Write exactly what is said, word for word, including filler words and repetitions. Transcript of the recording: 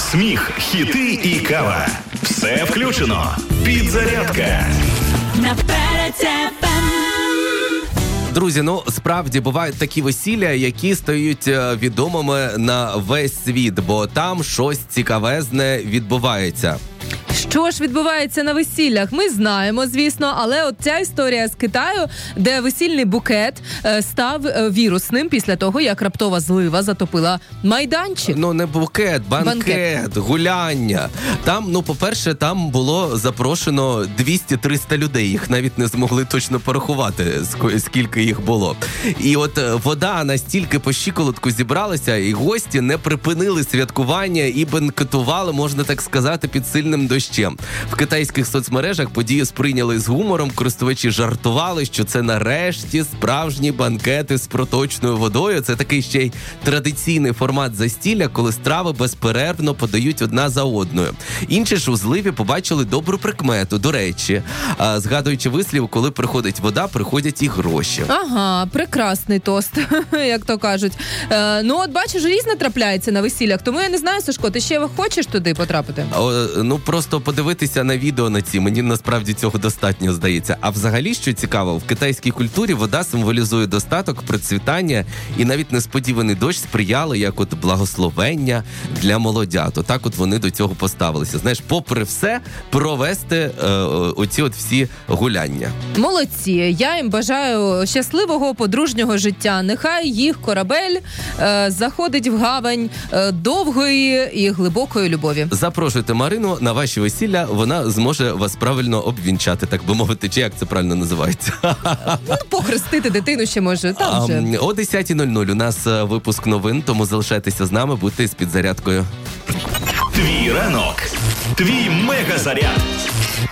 Сміх, хіти і кава. Все включено. Підзарядка. На Перець еф ем. Друзі, ну справді бувають такі весілля, які стають відомими на весь світ, бо там щось цікавезне відбувається. Що ж відбувається на весіллях, ми знаємо, звісно, але от ця історія з Китаю, де весільний букет е, став е, вірусним після того, як раптова злива затопила майданчик. Ну, не букет, банкет, банкет. гуляння. Там, ну, по-перше, там було запрошено двісті-триста людей, їх навіть не змогли точно порахувати, скільки їх було. І от вода настільки по щиколотку зібралася, і гості не припинили святкування і бенкетували, можна так сказати, під сильним дощем. В китайських соцмережах подію сприйняли з гумором, користувачі жартували, що це нарешті справжні банкети з проточною водою. Це такий ще й традиційний формат застілля, коли страви безперервно подають одна за одною. Інші ж у зливі побачили добру прикмету. До речі, згадуючи вислів, коли приходить вода, приходять і гроші. Ага, прекрасний тост, як то кажуть. Е, ну от бачиш, різне трапляється на весіллях, тому я не знаю, Сашко, ти ще хочеш туди потрапити? О, ну просто подивитися на відео на ці, мені насправді цього достатньо здається. А взагалі, що цікаво, в китайській культурі вода символізує достаток, процвітання і навіть несподіваний дощ сприяли як от благословення для молодят. Отак от вони до цього поставилися. Знаєш, попри все, провести е, оці от всі гуляння. Молодці. Я їм бажаю щасливого подружнього життя. Нехай їх корабель е, заходить в гавань е, довгої і глибокої любові. Запрошуйте Марину на ваші весілля, вона зможе вас правильно обвінчати, так би мовити, чи як це правильно називається? Ну, похрестити дитину ще може. Там вже. О десята нуль нуль у нас випуск новин, тому залишайтеся з нами, будьте з підзарядкою. Твій ранок. Твій мегазаряд.